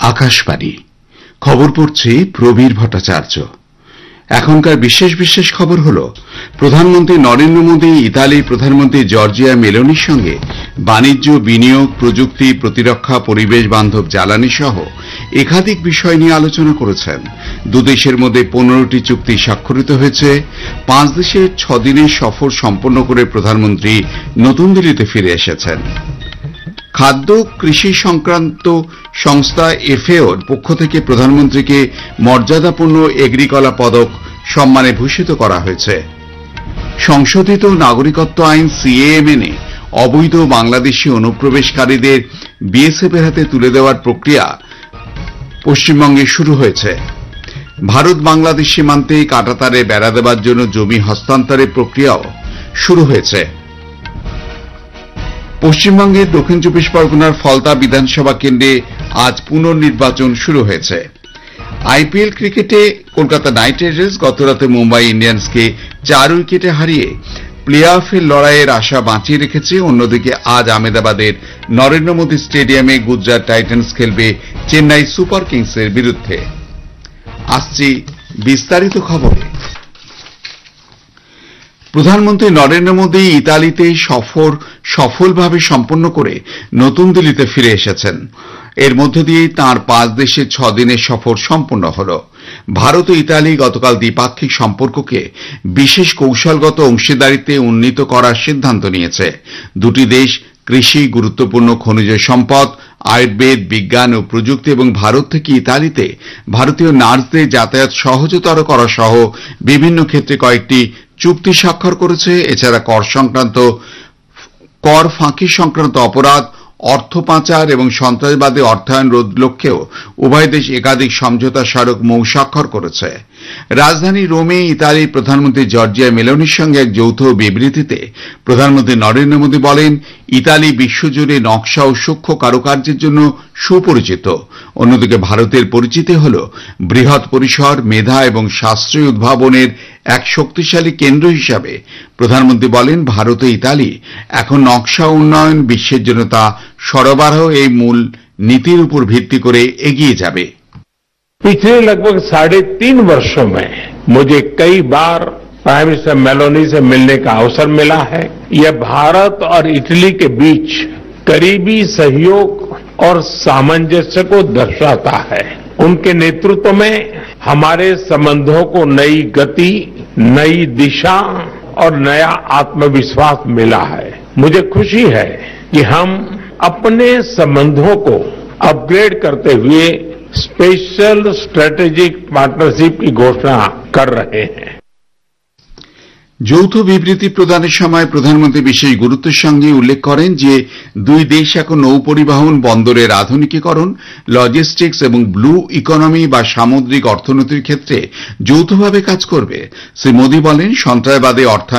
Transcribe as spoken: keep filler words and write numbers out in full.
আকাশবাণী খবর পড়ছে প্রবীর ভট্টাচার্য। এখনকার বিশেষ বিশেষ খবর হল, প্রধানমন্ত্রী নরেন্দ্র মোদী ইতালির প্রধানমন্ত্রী জর্জিয়া মেলোনির সঙ্গে বাণিজ্য, বিনিয়োগ, প্রযুক্তি, প্রতিরক্ষা, পরিবেশ বান্ধব জ্বালানি সহ একাধিক বিষয় নিয়ে আলোচনা করেছেন। দুদেশের মধ্যে পনেরোটি চুক্তি স্বাক্ষরিত হয়েছে। পাঁচ দেশের ছদিনের সফর সম্পন্ন করে প্রধানমন্ত্রী নতুন দিল্লিতে ফিরে এসেছেন। খাদ্য কৃষি সংক্রান্ত সংস্থা এফএওর পক্ষ থেকে প্রধানমন্ত্রীকে মর্যাদাপূর্ণ এগ্রিকলা পদক সম্মানে ভূষিত করা হয়েছে। সংশোধিত নাগরিকত্ব আইন সিএএ মেনে অবৈধ বাংলাদেশি অনুপ্রবেশকারীদের বিএসএফের হাতে তুলে দেওয়ার প্রক্রিয়া পশ্চিমবঙ্গে শুরু হয়েছে। ভারত বাংলাদেশ সীমান্তে কাঁটাতারে বেড়া দেওয়ার জন্য জমি হস্তান্তরের প্রক্রিয়াও শুরু হয়েছে। পশ্চিমবঙ্গের দক্ষিণ চব্বিশ পরগনার ফলতা বিধানসভা কেন্দ্রে আজ পুনর্নির্বাচন শুরু হয়েছে। আইপিএল ক্রিকেটে কলকাতা নাইট রাইডার্স গতরাতে মুম্বাই ইন্ডিয়ান্সকে চার উইকেটে হারিয়ে প্লে অফের লড়াইয়ের আশা বাঁচিয়ে রেখেছে। অন্যদিকে আজ আহমেদাবাদের নরেন্দ্র মোদী স্টেডিয়ামে গুজরাট টাইটান্স খেলবে চেন্নাই সুপার কিংসের বিরুদ্ধে। আসছি বিস্তারিত খবরে। প্রধানমন্ত্রী নরেন্দ্র মোদী ইতালিতে সফর সফলভাবে সম্পন্ন করে নতুন দিল্লিতে ফিরে এসেছেন। এর মধ্য দিয়েই তাঁর পাঁচ দেশের ছদিনের সফর সম্পন্ন হল। ভারত ও ইতালি গতকাল দ্বিপাক্ষিক সম্পর্ককে বিশেষ কৌশলগত অংশীদারিত্বে উন্নীত করার সিদ্ধান্ত নিয়েছে। দুটি দেশ কৃষি, গুরুত্বপূর্ণ খনিজ সম্পদ, আয়ুর্বেদ, বিজ্ঞান ও প্রযুক্তি এবং ভারত থেকে ইতালিতে ভারতীয় নার্সদের যাতায়াত সহজতর করা সহ বিভিন্ন ক্ষেত্রে কয়েকটি চুক্তি স্বাক্ষর করেছে। এছাড়া কর সংক্রান্ত কর ফাঁকি সংক্রান্ত অপরাধ, অর্থ পাচার এবং সন্ত্রাসবাদে অর্থায়ন রোধ লক্ষ্যেও উভয় দেশ একাধিক সমঝোতা স্মারক মৌ স্বাক্ষর করেছে। রাজধানী রোমে ইতালির প্রধানমন্ত্রী জর্জিয়া মেলোনির সঙ্গে এক যৌথ বিবৃতিতে প্রধানমন্ত্রী নরেন্দ্র মোদী বলেন, ইতালি বিশ্বজুড়ে নকশা ও সূক্ষ্ম কারুকার্যের জন্য সুপরিচিত। অন্যদিকে ভারতের পরিচিতি হল বৃহৎ পরিসর, মেধা এবং সাশ্রয়ী উদ্ভাবনের এক শক্তিশালী কেন্দ্র হিসাবে। প্রধানমন্ত্রী বলেন, ভারত ও ইতালি এখন নকশা উন্নয়ন, বিশ্বের জন্য তা সরবরাহ এই মূল নীতির উপর ভিত্তি করে এগিয়ে যাবে। पिछले लगभग साढ़े तीन वर्षों में मुझे कई बार प्राइम मिनिस्टर मेलोनी से मिलने का अवसर मिला है। यह भारत और इटली के बीच करीबी सहयोग और सामंजस्य को दर्शाता है। उनके नेतृत्व में हमारे संबंधों को नई गति, नई दिशा और नया आत्मविश्वास मिला है। मुझे खुशी है कि हम अपने संबंधों को अपग्रेड करते हुए स्पेशल स्ट्रेटेजिक पार्टनरशिप की घोषणा कर रहे हैं। যৌথ বিবৃতি প্রদানের সময় প্রধানমন্ত্রী বিশেষ গুরুত্বের সঙ্গে উল্লেখ করেন যে দুই দেশ এখন নৌ পরিবহন, বন্দরের আধুনিকীকরণ, লজিস্টিক্স এবং ব্লু ইকোনমি বা সামুদ্রিক অর্থনীতির ক্ষেত্রে যৌথভাবে কাজ করবে। শ্রী মোদী বলেন, সন্ত্রাসবাদে অর্থায়ন